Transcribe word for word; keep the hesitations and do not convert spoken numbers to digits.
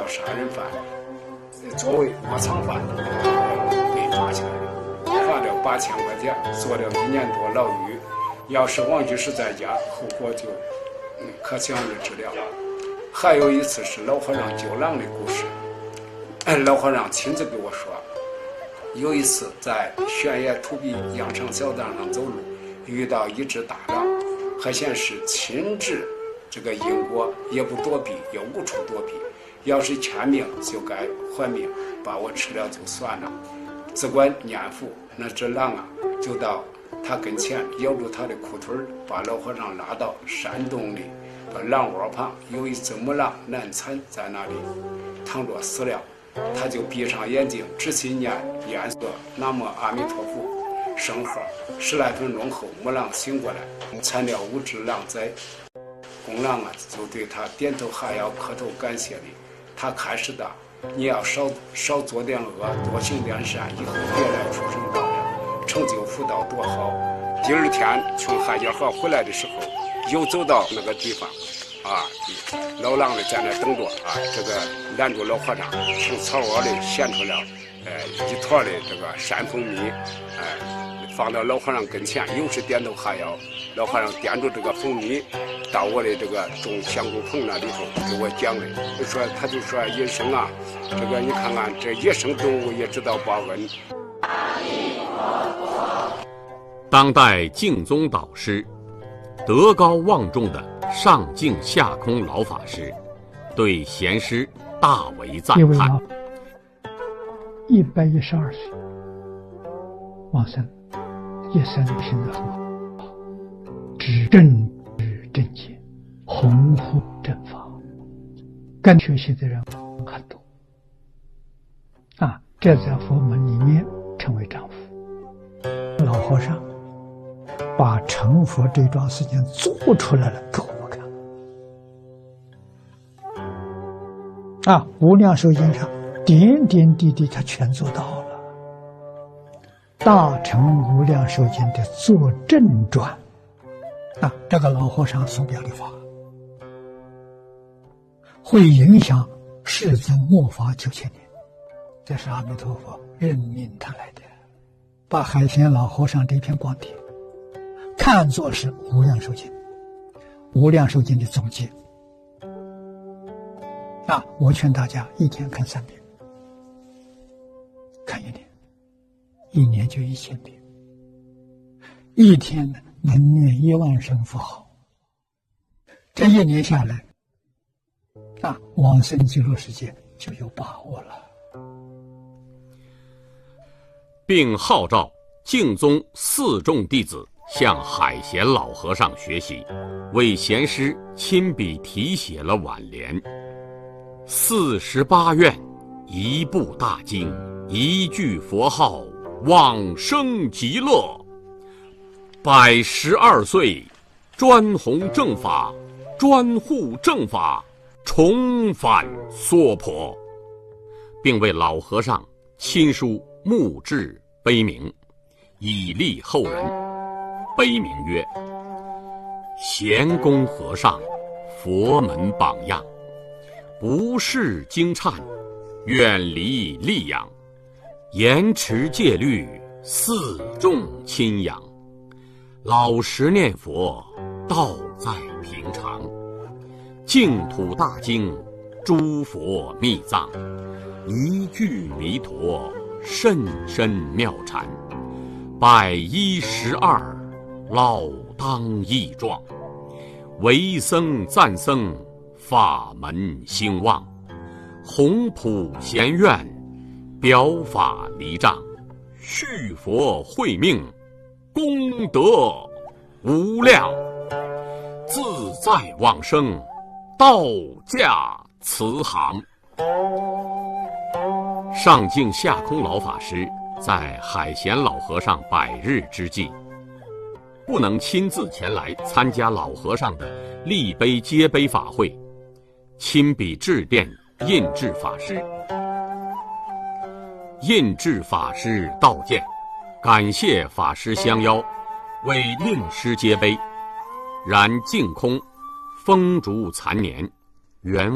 杀人犯作为窝藏犯被抓起来了，罚了八千块钱，坐了一年多牢狱。要是王居士在家，后果就可想而知了。还有一次是老和尚救狼的故事，老和尚亲自给我说，有一次在悬崖土壁羊肠小道上走路，遇到一只大狼，还显示亲至这个因果，也不躲避，也无处躲避。要是欠命就该还命，把我吃了就算了。只管念佛，那只狼啊，就到他跟前咬住他的裤腿，把老和尚拉到山洞里，把狼窝旁有一只母狼难产在那里躺着死了。他就闭上眼睛，仔细念念诵南无阿弥陀佛圣号。十来分钟后，母狼醒过来，产了五只狼崽。公狼啊，就对他点头哈腰，磕头感谢礼。他开始的，你要少少做点恶，多行点善，以后别来出生道人，成就福道多好。第二天从海家河回来的时候，又走到那个地方，啊，老狼呢在那等着啊，这个拦住老和尚，从草窝里衔出了，呃，一坨的这个山蜂蜜，哎、呃，放到老和尚跟前，又是点头哈腰。老和尚掂住这个蜂蜜，到我的这个种香菇棚那里头给我讲的，就说他就说野生啊，这个你看看这野生动物也知道报恩。 当代净宗导师、德高望重的上净下空老法师，对贤师大为赞叹。 一百一十二岁往生，一生行得很好。知正知正见，弘护正法，跟学习的人很多啊，这在佛门里面称为丈夫。老和尚把成佛这桩事情做出来了给我们看啊，无量寿经上点点滴滴他全做到了。大乘无量寿经的作证传啊，这个老和尚所表的法，会影响世尊末法九千年。这是阿弥陀佛任命他来的，把海贤老和尚这篇光碟看作是无量寿经，无量寿经的总结。啊，我劝大家一天看三遍，看一年，一年就一千遍，一天呢能念一万声佛号，这一年下来，啊，往生极乐世界就有把握了。 并号召净宗四众弟子向海贤老和尚学习，为贤师亲笔题写了挽联：四十八愿，一部大经，一句佛号，往生极乐。百十二岁，专弘正法，专护正法，重返娑婆，并为老和尚亲书墓志碑铭，以利后人。碑铭曰：贤公和尚，佛门榜样，不识经忏，远离戾养，严持戒律，四众亲仰，老实念佛，道在平常，净土大经，诸佛密藏，一句弥陀，甚深妙禅，百一十二，老当益壮，为僧赞僧，法门兴旺，弘普贤愿，表法离障，续佛慧命，功德无量，自在往生，道驾慈航。上净下空老法师在海贤老和尚百日之际，不能亲自前来参加老和尚的立碑接碑法会，亲笔致电印制法师。印制法师道见，感谢法师相邀，为令师接碑。然净空风烛残年，原